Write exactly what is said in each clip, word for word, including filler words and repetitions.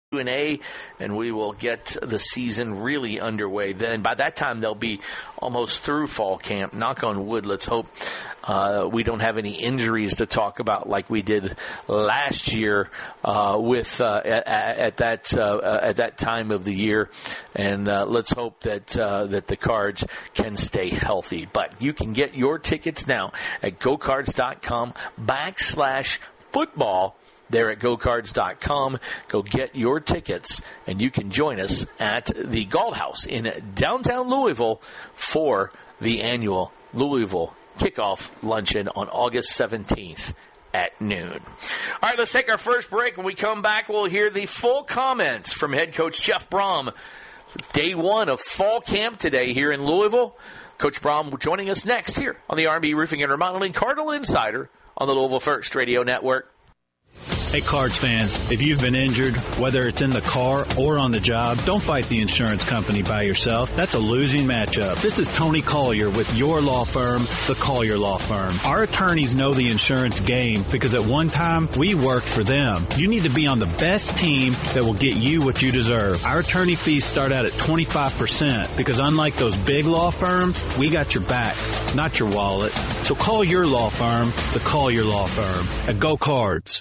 and A, and we will get the season really underway then. By that time, they'll be almost through fall camp. Knock on wood, let's hope uh, we don't have any injuries to talk about like we did last year uh, with uh, at, at that uh, at that time of the year. And uh, let's hope that uh, that the Cards can stay healthy. But you can get your tickets now at gocards.com backslash football. There at go cards dot com. Go get your tickets, and you can join us at the Galt House in downtown Louisville for the annual Louisville Kickoff Luncheon on August seventeenth at noon. All right, let's take our first break. When we come back, we'll hear the full comments from head coach Jeff Brohm. Day one of fall camp today here in Louisville. Coach Brohm joining us next here on the R and B Roofing and Remodeling Cardinal Insider on the Louisville First Radio Network. Hey, Cards fans, if you've been injured, whether it's in the car or on the job, don't fight the insurance company by yourself. That's a losing matchup. This is Tony Collier with your law firm, the Collier Law Firm. Our attorneys know the insurance game because at one time, we worked for them. You need to be on the best team that will get you what you deserve. Our attorney fees start out at twenty-five percent because unlike those big law firms, we got your back, not your wallet. So call your law firm, the Collier Law Firm, at Go Cards.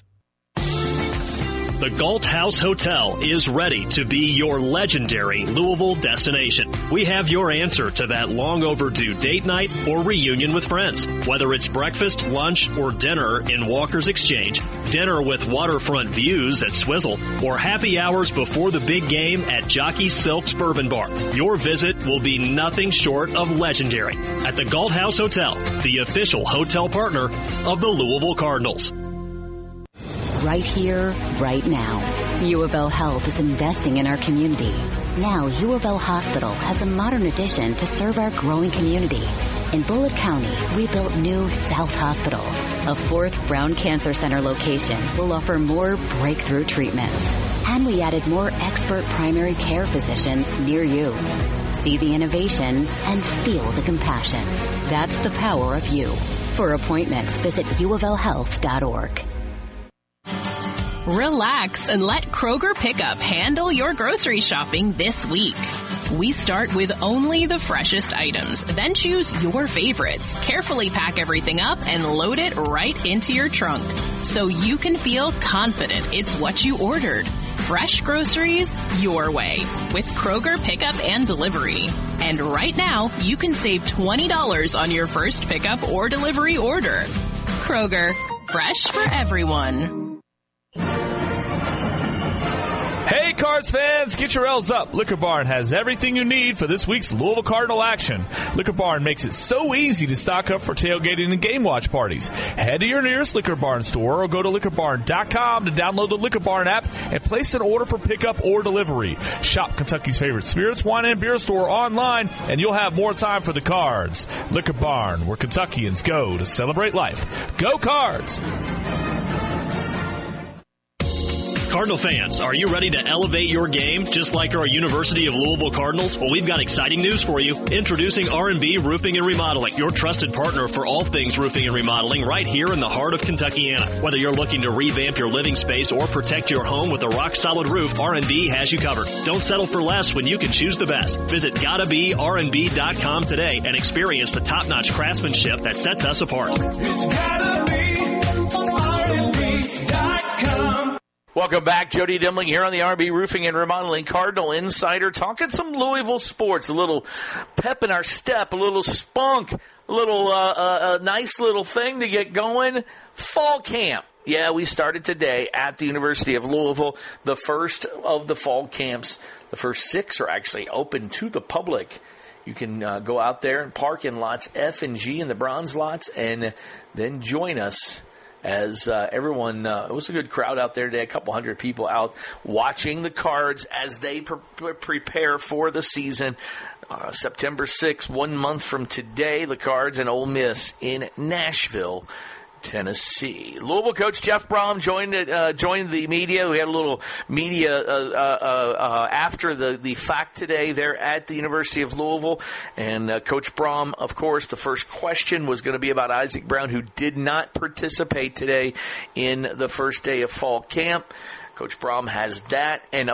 The Galt House Hotel is ready to be your legendary Louisville destination. We have your answer to that long overdue date night or reunion with friends. Whether it's breakfast, lunch, or dinner in Walker's Exchange, dinner with waterfront views at Swizzle, or happy hours before the big game at Jockey Silk's Bourbon Bar, your visit will be nothing short of legendary at the Galt House Hotel, the official hotel partner of the Louisville Cardinals. Right here, right now. U of L Health is investing in our community. Now, U of L Hospital has a modern addition to serve our growing community. In Bullitt County, we built new South Hospital. A fourth Brown Cancer Center location will offer more breakthrough treatments. And we added more expert primary care physicians near you. See the innovation and feel the compassion. That's the power of you. For appointments, visit u of l health dot org. Relax and let Kroger Pickup handle your grocery shopping this week. We start with only the freshest items, then choose your favorites, carefully pack everything up, and load it right into your trunk so you can feel confident it's what you ordered. Fresh groceries your way with Kroger Pickup and Delivery. And right now, you can save twenty dollars on your first pickup or delivery order. Kroger, fresh for everyone. Hey, Cards fans, get your L's up. Liquor Barn has everything you need for this week's Louisville Cardinal action. Liquor Barn makes it so easy to stock up for tailgating and game watch parties. Head to your nearest Liquor Barn store or go to liquor barn dot com to download the Liquor Barn app and place an order for pickup or delivery. Shop Kentucky's favorite spirits, wine, and beer store online, and you'll have more time for the Cards. Liquor Barn, where Kentuckians go to celebrate life. Go Cards! Cardinal fans, are you ready to elevate your game just like our University of Louisville Cardinals? Well, we've got exciting news for you. Introducing R and B Roofing and Remodeling, your trusted partner for all things roofing and remodeling right here in the heart of Kentuckiana. Whether you're looking to revamp your living space or protect your home with a rock-solid roof, R and B has you covered. Don't settle for less when you can choose the best. Visit gotta be r and b dot com today and experience the top-notch craftsmanship that sets us apart. It's gotta be r and b dot com. Welcome back. Jody Dimling here on the R and B Roofing and Remodeling Cardinal Insider, talking some Louisville sports, a little pep in our step, a little spunk, a little uh, uh, a nice little thing to get going. Fall camp. Yeah, we started today at the University of Louisville. The first of the fall camps, the first six are actually open to the public. You can uh, go out there and park in lots F and G in the bronze lots and then join us. As uh, everyone, uh, it was a good crowd out there today, a couple hundred people out watching the Cards as they pre- prepare for the season. Uh, September sixth, one month from today, the Cards and Ole Miss in Nashville, Tennessee. Louisville coach Jeff Brohm joined uh, joined the media. We had a little media uh, uh, uh, after the, the fact today there at the University of Louisville. And uh, Coach Brohm, of course, the first question was going to be about Isaac Brown, who did not participate today in the first day of fall camp. Coach Brohm has that and